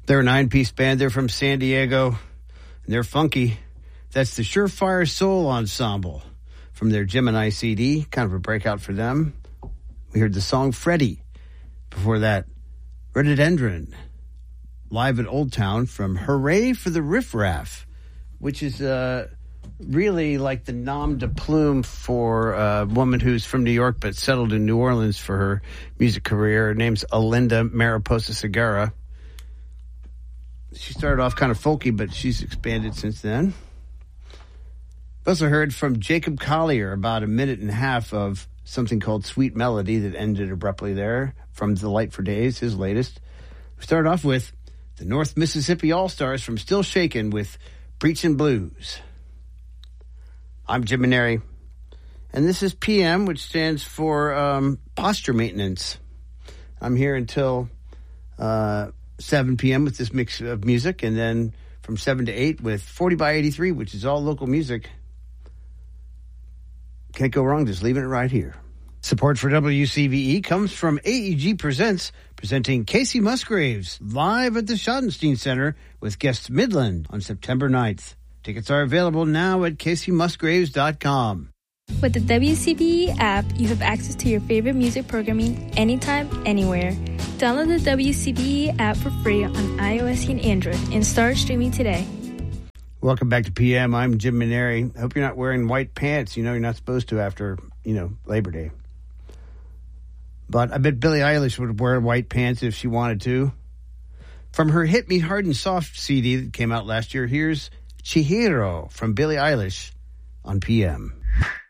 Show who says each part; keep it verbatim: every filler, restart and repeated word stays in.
Speaker 1: They're a nine-piece band. They're from San Diego, and they're funky. That's the Surefire Soul Ensemble from their Gemini C D, kind of a breakout for them. We heard the song Freddie. Before that, Rhododendron, live at Old Town from Hooray for the Riff Raff, which is uh, really like the nom de plume for a woman who's from New York but settled in New Orleans for her music career. Her name's Alinda Mariposa Segarra. She started off kind of folky, but she's expanded since then. We also heard from Jacob Collier about a minute and a half of something called Sweet Melody that ended abruptly there from The Light for Days, his latest. We started off with the North Mississippi All-Stars from Still Shakin' with Preachin' Blues. I'm Jim Maneri, and this is P M, which stands for um, Posture Maintenance. I'm here until uh, seven p.m. with this mix of music, and then from seven to eight with forty by eighty-three, which is all local music. Can't go wrong, just leaving it right here. Support for W C V E comes from A E G Presents, presenting Casey Musgraves live at the Schottenstein Center with guest Midland on September ninth. Tickets are available now at casey musgraves dot com.
Speaker 2: With the W C V E app, you have access to your favorite music programming anytime, anywhere. Download the W C V E app for free on iOS and Android and start streaming today.
Speaker 1: Welcome back to P M. I'm Jim Maneri. I hope you're not wearing white pants. You know you're not supposed to after, you know, Labor Day. But I bet Billie Eilish would wear white pants if she wanted to. From her Hit Me Hard and Soft C D that came out last year, here's Chihiro from Billie Eilish on P M.